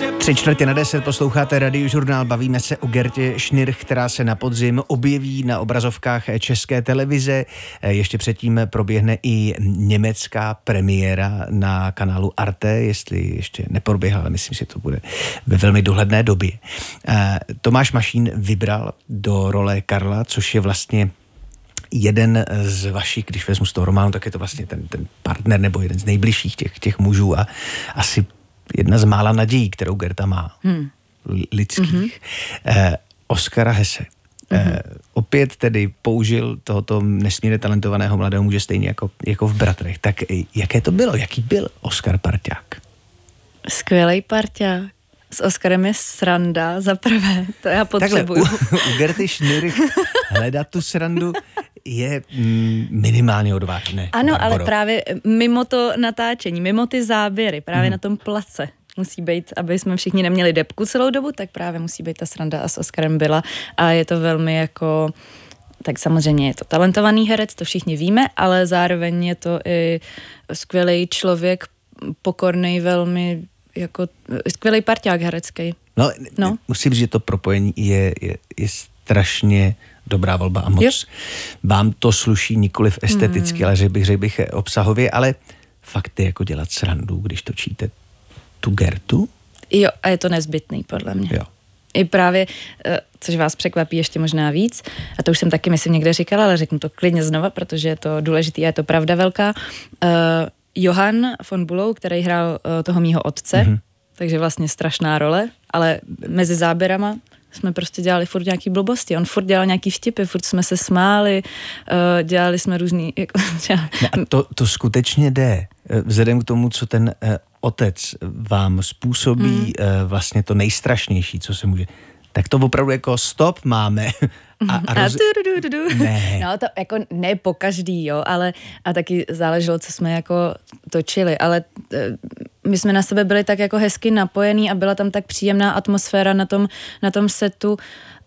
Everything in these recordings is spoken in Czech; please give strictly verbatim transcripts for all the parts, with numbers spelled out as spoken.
Tři čtvrtě na deset posloucháte Radiožurnál, bavíme se o Gertě Schnirch, která se na podzim objeví na obrazovkách České televize. Ještě předtím proběhne i německá premiéra na kanálu Arte, jestli ještě neproběhla, ale myslím, že to bude ve velmi dohledné době. Tomáš Mašín vybral do role Karla, což je vlastně jeden z vašich, když vezmu z toho románu, tak je to vlastně ten, ten partner nebo jeden z nejbližších těch, těch mužů a asi jedna z mála nadějí, kterou Gerta má, hmm. lidských. Mm-hmm. Eh, Oskara Hesse. Mm-hmm. Eh, opět tedy použil tohoto nesmírně talentovaného mladého muže stejně jako, jako v Bratrech. Tak jaké to bylo? Jaký byl Oskar parťák? Skvělej parťák. S Oskarem je sranda, za prvé, to já potřebuju. Takhle, u, u Gerty Schnirch hledat tu srandu je mm, minimálně odvážné. Ano, Barbaro. Ale právě mimo to natáčení, mimo ty záběry, právě mm. na tom place musí být, aby jsme všichni neměli depku celou dobu, tak právě musí být ta sranda a s Oskarem byla. A je to velmi jako, tak samozřejmě je to talentovaný herec, to všichni víme, ale zároveň je to i skvělý člověk, pokorný, velmi jako skvělý parťák herecký. No, no, musím říct, že to propojení je, je, je strašně dobrá volba a moc. Jo. Vám to sluší nikoliv esteticky, hmm. ale řekl bych, řekl bych obsahově, ale fakt je jako dělat srandu, když točíte tu Gertu. Jo, a je to nezbytný, podle mě. Jo. I právě, což vás překvapí ještě možná víc, a to už jsem taky, myslím, někde říkala, ale řeknu to klidně znova, protože je to důležitý a je to pravda velká. Uh, Johann von Bülow, který hrál uh, toho mýho otce, mm-hmm. takže vlastně strašná role, ale mezi záběrama jsme prostě dělali furt nějaký blbosti. On furt dělal nějaký vtipy, furt jsme se smáli, uh, dělali jsme různý... Jako, no to, to skutečně jde. Vzhledem k tomu, co ten uh, otec vám způsobí mm. uh, vlastně to nejstrašnější, co se může... Tak to opravdu jako stop máme. A, a roz... ne. No to jako ne po každý, jo, ale a taky záleželo, co jsme jako točili, ale my jsme na sebe byli tak jako hezky napojení a byla tam tak příjemná atmosféra na tom, na tom setu, uh,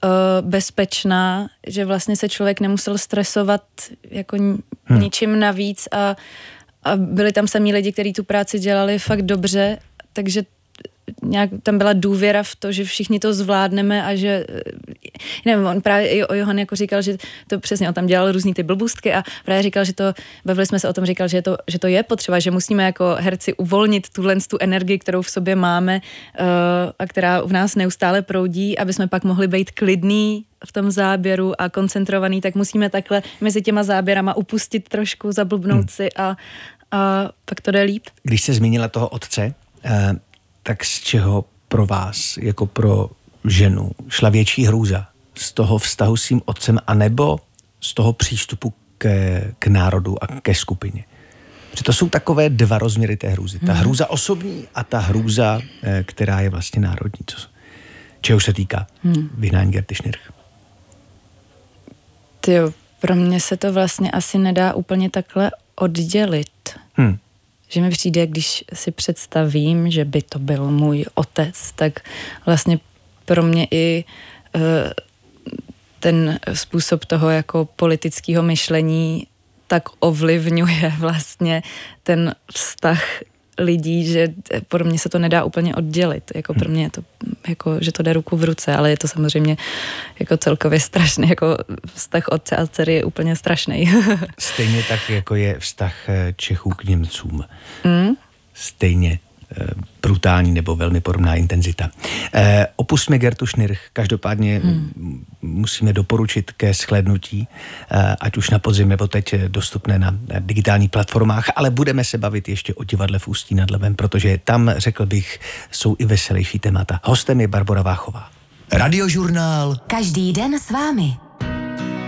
bezpečná, že vlastně se člověk nemusel stresovat jako hmm. ničím navíc a, a byli tam samí lidi, kteří tu práci dělali fakt dobře, takže nějak tam byla důvěra v to, že všichni to zvládneme a že, nevím, on právě i o Johann jako říkal, že to přesně, on tam dělal různý ty blbůstky a právě říkal, že to, bavili jsme se o tom, říkal, že to, že to je potřeba, že musíme jako herci uvolnit tuhle tu energii, kterou v sobě máme uh, a která v nás neustále proudí, aby jsme pak mohli být klidný v tom záběru a koncentrovaný, tak musíme takhle mezi těma záběrama upustit trošku, zablbnout hmm. si a, a pak to jde líp. Když se zmínila toho otce, uh... tak z čeho pro vás, jako pro ženu, šla větší hrůza? Z toho vztahu s tím otcem, anebo z toho přístupu k, k národu a ke skupině? Protože to jsou takové dva rozměry té hrůzy. Ta hrůza osobní a ta hrůza, která je vlastně národní. Co, čeho se týká hmm. vyhnání Gerty Schnirch? Tyjo, pro mě se to vlastně asi nedá úplně takhle oddělit. Hmm. Že mi přijde, když si představím, že by to byl můj otec, tak vlastně pro mě i uh, ten způsob toho jako politického myšlení tak ovlivňuje vlastně ten vztah lidí, že pro mě se to nedá úplně oddělit. Jako pro mě je to, jako, že to jde ruku v ruce, ale je to samozřejmě jako celkově strašný. Jako vztah otce a dcery je úplně strašný. Stejně tak, jako je vztah Čechů k Němcům. Mm. Stejně e, brutální nebo velmi podobná intenzita. E, opustme Gertu Schnirch. Každopádně hmm. musíme doporučit ke shlédnutí, e, ať už na podzim nebo teď dostupné na digitálních platformách, ale budeme se bavit ještě o divadle v Ústí nad Labem, protože tam, řekl bych, jsou i veselější témata. Hostem je Barbora Váchová. Radiožurnál. Každý den s vámi.